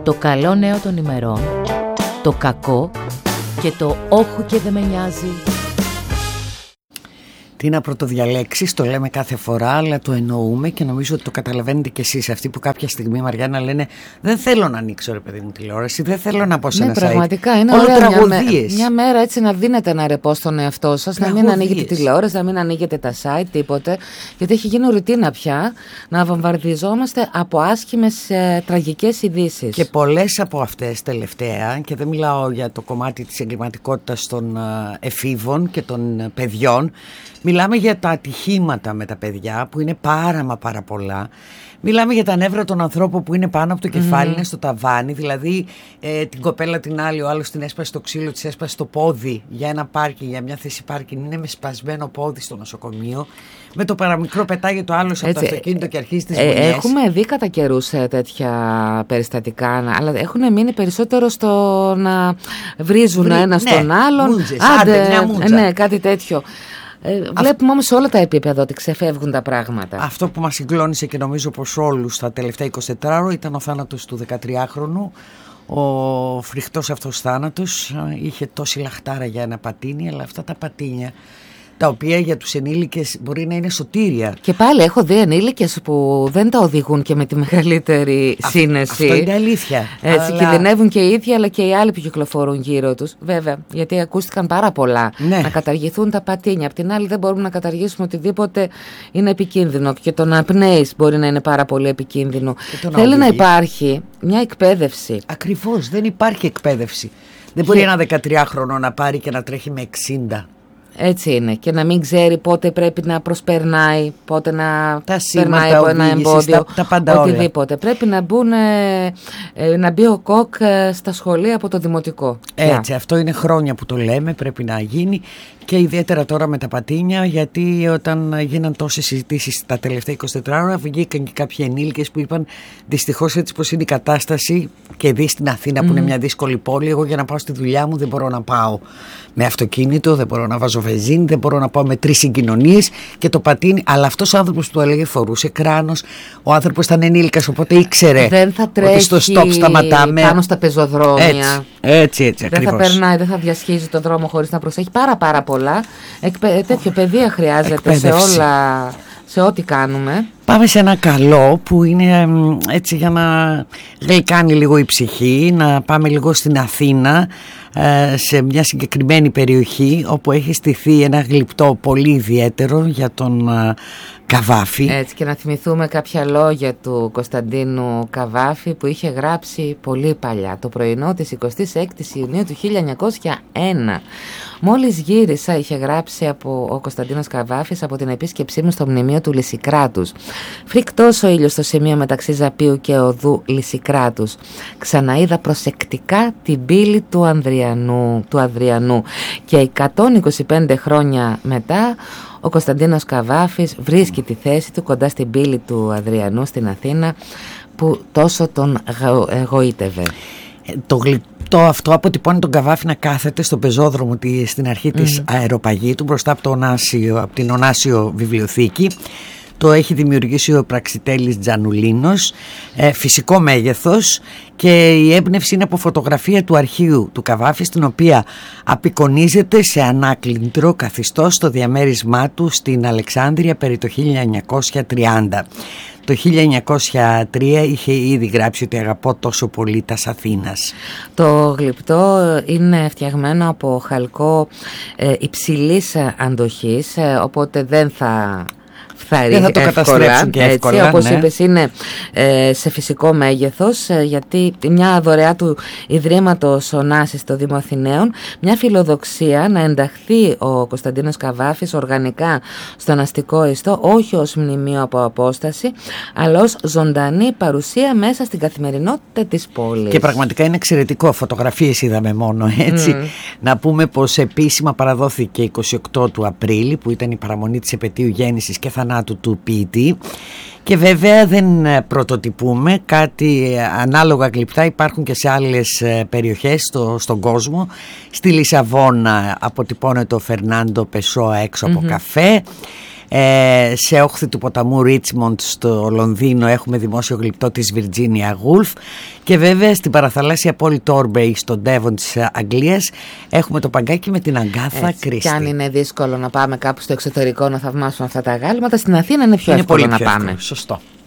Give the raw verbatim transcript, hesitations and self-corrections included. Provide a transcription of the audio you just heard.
Το καλό νέο των ημερών, το κακό και το όχου και δεν με νοιάζει. Τι να πρωτοδιαλέξεις, το λέμε κάθε φορά, αλλά το εννοούμε και νομίζω ότι το καταλαβαίνετε κι εσείς. Αυτοί που κάποια στιγμή, Μαριάννα, λένε δεν θέλω να ανοίξω, ρε παιδί μου, τηλεόραση, δεν θέλω να πω σε ένα site. Ναι, πραγματικά είναι όλο ωραία τραγωδίες. Μια, μια μέρα έτσι να δίνετε ένα ρεπό στον εαυτό σας, τραγωδίες. Να μην ανοίγετε τηλεόραση, να μην ανοίγετε τα site, τίποτε. Γιατί έχει γίνει ρουτίνα πια να βαμβαρδιζόμαστε από άσχημες ε, τραγικές ειδήσεις. Και πολλές από αυτές τελευταία, και δεν μιλάω για το κομμάτι της εγκληματικότητας των ε, εφήβων και των ε, παιδιών. Μιλάμε για τα ατυχήματα με τα παιδιά που είναι πάρα μα πάρα πολλά. Μιλάμε για τα νεύρα των ανθρώπων που είναι πάνω από το κεφάλι, mm. είναι στο ταβάνι. Δηλαδή ε, την κοπέλα την άλλη, ο άλλος την έσπασε το ξύλο, της έσπασε το πόδι για ένα πάρκινγκ, για μια θέση πάρκινγκ. Είναι με σπασμένο πόδι στο νοσοκομείο. Με το παραμικρό πετάγει το άλλο από το αυτοκίνητο και αρχίζει τις γωνιές. Ε, έχουμε δει κατά καιρούς τέτοια περιστατικά, αλλά έχουν μείνει περισσότερο στο να βρίζουν Βρύ, ένα ναι, στον άλλον. Μούτζες, άντε, μια μούτζα. Ναι, κάτι τέτοιο. Ε, βλέπουμε όμως σε όλα τα επίπεδα ότι ξεφεύγουν τα πράγματα. Αυτό που μας συγκλώνησε και νομίζω πως όλους τα τελευταία εικοσιτέσσερα ώρα ήταν ο θάνατος του δεκατριάχρονου. Ο φρικτός αυτός θάνατος είχε τόση λαχτάρα για ένα πατίνι, αλλά αυτά τα πατίνια, τα οποία για τους ενήλικες μπορεί να είναι σωτήρια. Και πάλι έχω δει ενήλικες που δεν τα οδηγούν και με τη μεγαλύτερη Α, σύνεση. Αυτό είναι αλήθεια. Έτσι, αλλά... κινδυνεύουν και οι ίδιοι αλλά και οι άλλοι που κυκλοφορούν γύρω τους. Βέβαια, γιατί ακούστηκαν πάρα πολλά. Ναι. Να καταργηθούν τα πατίνια. Απ' την άλλη δεν μπορούμε να καταργήσουμε οτιδήποτε είναι επικίνδυνο. Και το να πνέεις μπορεί να είναι πάρα πολύ επικίνδυνο. Θέλει να υπάρχει μια εκπαίδευση. Ακριβώς, δεν υπάρχει εκπαίδευση. Δεν μπορεί και... ένα δεκατριάχρονο να πάρει και να τρέχει με εξήντα. Έτσι είναι, και να μην ξέρει πότε πρέπει να προσπερνάει, πότε να τα περνάει από ένα εμπόδιο, τα, τα πάντα οτιδήποτε. Όλα. Πρέπει να, μπουν, ε, να μπει ο κοκ στα σχολεία από το δημοτικό. Έτσι, yeah. Αυτό είναι χρόνια που το λέμε, πρέπει να γίνει, και ιδιαίτερα τώρα με τα πατίνια, γιατί όταν γίναν τόσες συζητήσεις τα τελευταία εικοσιτέσσερα ώρα, βγήκαν και κάποιοι ενήλικες που είπαν δυστυχώς έτσι πως είναι η κατάσταση, και δει στην Αθήνα που mm. είναι μια δύσκολη πόλη, εγώ για να πάω στη δουλειά μου δεν μπορώ να πάω με αυτοκίνητο, δεν μπορώ να βάζω βενζίνη, δεν μπορώ να πάω με τρεις συγκοινωνίες και το πατίνι. Αλλά αυτός ο άνθρωπος που το έλεγε φορούσε κράνος, ο άνθρωπος ήταν ενήλικας, οπότε ήξερε δεν θα τρέχει ότι στο στόπ σταματάμε πάνω στα πεζοδρόμια. Έτσι, έτσι, έτσι δεν ακριβώς. Θα περνάει, δεν θα διασχίζει τον δρόμο χωρίς να προσέχει. Πάρα πάρα πολλά. Εκπαιδε... Τέτοιο παιδεία χρειάζεται εκπαίδευση. σε όλα, σε ό,τι κάνουμε. Πάμε σε ένα καλό που είναι έτσι για να γλυκάνει λίγο η ψυχή, να πάμε λίγο στην Αθήνα, σε μια συγκεκριμένη περιοχή όπου έχει στηθεί ένα γλυπτό πολύ ιδιαίτερο για τον Καβάφη. Έτσι, και να θυμηθούμε κάποια λόγια του Κωνσταντίνου Καβάφη που είχε γράψει πολύ παλιά, το πρωινό της εικοστής έκτης Ιουνίου του χίλια εννιακόσια ένα. Μόλις γύρισα, είχε γράψει από ο Κωνσταντίνος Καβάφης, από την επίσκεψή μου στο μνημείο του Λυσικράτους. Φρικτός ο ήλιος στο σημείο μεταξύ Ζαπίου και οδού Λυσικράτους. Ξαναείδα προσεκτικά την πύλη του Ανδριανού, του Αδριανού, και εκατόν είκοσι πέντε χρόνια μετά ο Κωνσταντίνος Καβάφης βρίσκει τη θέση του κοντά στην πύλη του Αδριανού στην Αθήνα, που τόσο τον εγωίτευε. Το γλυπτό αυτό αποτυπώνει τον Καβάφη να κάθεται στο πεζόδρομο στην αρχή της mm. Αεροπαγήτου, μπροστά από, το Ωνάσιο, από την Ωνάσιο βιβλιοθήκη. Το έχει δημιουργήσει ο πραξιτέλης Τζανουλίνος, ε, φυσικό μέγεθος, και η έμπνευση είναι από φωτογραφία του αρχείου του Καβάφη, στην οποία απεικονίζεται σε ανάκλυντρο καθιστός στο διαμέρισμά του στην Αλεξάνδρεια περί το χίλια εννιακόσια τριάντα. Το χίλια εννιακόσια τρία είχε ήδη γράψει ότι αγαπώ τόσο πολύ τας Αθήνας. Το γλυπτό είναι φτιαγμένο από χαλκό ε, υψηλής αντοχής, ε, οπότε δεν θα... Δεν θα το εύκολα, καταστρέψουν και εύκολα, έτσι, όπως ναι. είπες, είναι ε, σε φυσικό μέγεθος, ε, γιατί μια δωρεά του Ιδρύματος Ωνάσης στο Δήμο Αθηναίων, μια φιλοδοξία να ενταχθεί ο Κωνσταντίνος Καβάφης οργανικά στον αστικό ιστό, όχι ως μνημείο από απόσταση, αλλά ως ζωντανή παρουσία μέσα στην καθημερινότητα της πόλης. Και πραγματικά είναι εξαιρετικό. Φωτογραφίες είδαμε μόνο, έτσι. Mm. Να πούμε πως επίσημα παραδόθηκε εικοστή ογδόη του Απρίλη, που ήταν η παραμονή της επετείου γέννησης και θανάτου του ποιητή, και βέβαια δεν πρωτοτυπούμε κάτι ανάλογα γλυπτά, υπάρχουν και σε άλλες περιοχές στο, στον κόσμο. Στη Λισαβόνα αποτυπώνεται ο Φερνάντο Πεσόα έξω από mm-hmm. καφέ. Ε, σε όχθη του ποταμού Ρίτσμοντ στο Λονδίνο έχουμε δημόσιο γλυπτό της Virginia Woolf. Και βέβαια στην παραθαλάσσια πόλη Torbay στο Devon της Αγγλίας έχουμε το παγκάκι με την Αγκάθα Κρίστη. Και αν είναι δύσκολο να πάμε κάπου στο εξωτερικό να θαυμάσουμε αυτά τα αγάλματα, στην Αθήνα είναι πιο είναι εύκολο πολύ να πιο πάμε. Εύκολο, σωστό.